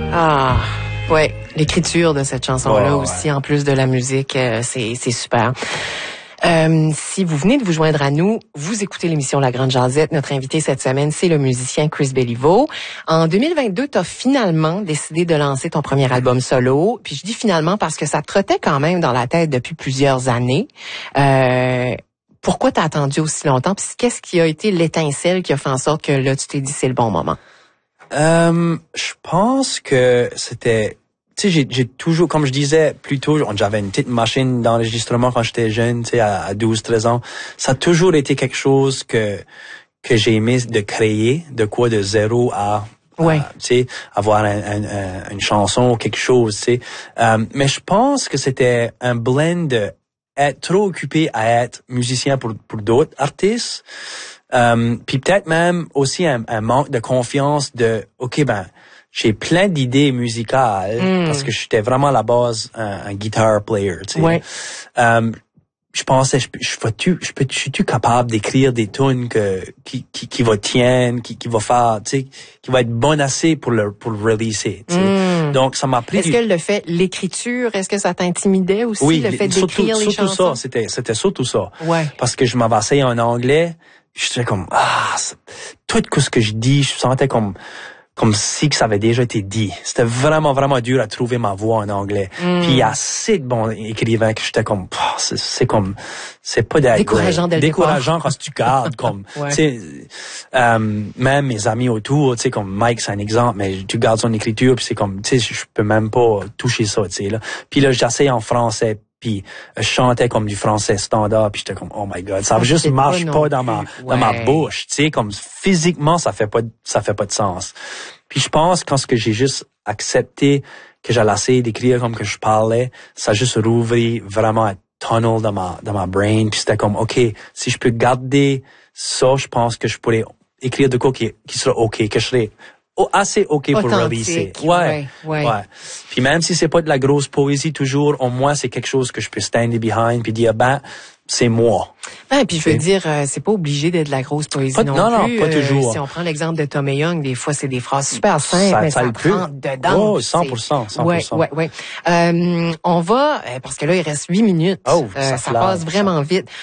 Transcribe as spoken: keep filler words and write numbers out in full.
Ah, ouais, l'écriture de cette chanson-là ouais, aussi, ouais. en plus de la musique, euh, c'est c'est super. Euh, si vous venez de vous joindre à nous, vous écoutez l'émission La Grande Jazette. Notre invité cette semaine, c'est le musicien Chris Béliveau. En deux mille vingt-deux, tu as finalement décidé de lancer ton premier album solo. Puis je dis finalement parce que ça te trottait quand même dans la tête depuis plusieurs années. Euh, pourquoi t'as attendu aussi longtemps? Puis qu'est-ce qui a été l'étincelle qui a fait en sorte que là, tu t'es dit c'est le bon moment? Euh, je pense que c'était... Tu sais, j'ai, j'ai toujours, comme je disais plus tôt, j'avais une petite machine d'enregistrement quand j'étais jeune, tu sais, à, à douze, treize ans. Ça a toujours été quelque chose que que j'ai aimé de créer, de quoi de zéro à, ouais. à tu sais, avoir un, un, un, une chanson ou quelque chose, tu sais. Euh, mais je pense que c'était un blend de être trop occupé à être musicien pour pour d'autres artistes, euh, puis peut-être même aussi un, un manque de confiance de, ok ben. J'ai plein d'idées musicales mm. parce que j'étais vraiment à la base un, un guitar player, tu sais. Ouais. Euh, je pensais, je, je, je, je, je suis-tu capable d'écrire des tunes que, qui, qui, qui va tiennent, qui, qui va faire, tu sais, qui va être bonne assez pour le, pour le releaser, tu sais. Mm. Donc, ça m'a pris Est-ce du... que le fait, l'écriture, est-ce que ça t'intimidait aussi, oui, le fait surtout, d'écrire les surtout chansons? ça, c'était, c'était surtout ça. Ouais. Parce que je m'avais essayé en anglais, j'étais comme, ah, tout ce que je dis, je sentais comme, comme si que ça avait déjà été dit. C'était vraiment, vraiment dur à trouver ma voix en anglais. Mm. Puis il y a assez de bons écrivains que j'étais comme, oh, c'est, c'est comme, c'est pas d'être décourageant dès le décourageant quand tu gardes, comme, ouais. tu sais, euh, même mes amis autour, tu sais, comme Mike, c'est un exemple, mais tu gardes son écriture, puis c'est comme, tu sais, je peux même pas toucher ça, tu sais, là. Puis là, j'essaye en français, puis je chantais comme du français standard, puis j'étais comme oh my god, ça, ça juste marche pas, pas dans ma ouais. dans ma bouche, tu sais, comme physiquement ça fait pas ça fait pas de sens. Puis je pense quand ce que j'ai juste accepté que j'allais essayer d'écrire comme que je parlais, ça a juste rouvri vraiment un tunnel dans ma dans ma brain, puis c'était comme ok, si je peux garder ça, je pense que je pourrais écrire de quoi qui qui sera ok, que je serais Oh, assez ok pour releaser. Ouais, ouais, ouais. ouais. Puis même si c'est pas de la grosse poésie toujours, au moins c'est quelque chose que je peux stand behind puis dire ben c'est moi. Ben, puis je veux dire, euh, c'est pas obligé d'être de la grosse poésie pas, non, non plus. Non, pas toujours. Euh, si on prend l'exemple de Tom Young, des fois c'est des phrases super simples, ça, mais ça, ça ça prend dedans. Oh, cent pour cent, cent pour cent. Ouais, ouais, ouais. Euh, on va, parce que là il reste huit minutes. Oh, euh, ça, ça flamme, passe vraiment ça. vite.